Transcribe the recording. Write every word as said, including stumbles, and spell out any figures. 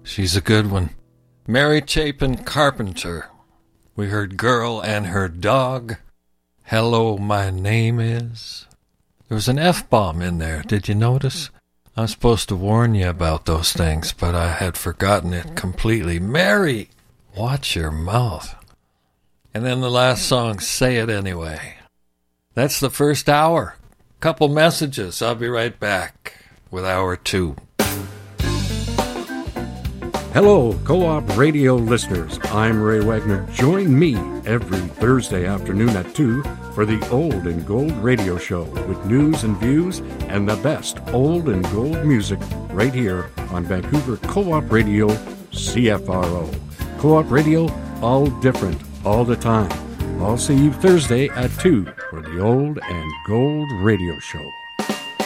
She's a good one. Mary Chapin Carpenter. We heard Girl and Her Dog. Hello, My Name Is. There was an F-bomb in there. Did you notice? I'm supposed to warn you about those things, but I had forgotten it completely. Mary, watch your mouth. And then the last song, Say It Anyway. That's the first hour. Couple messages. I'll be right back with hour two. Hello, Co-op Radio listeners. I'm Ray Wagner. Join me every Thursday afternoon at two for the Old and Gold Radio Show with news and views and the best old and gold music right here on Vancouver Co-op Radio, C F R O. Co-op Radio, all different, all the time. I'll see you Thursday at two for the Old and Gold Radio Show.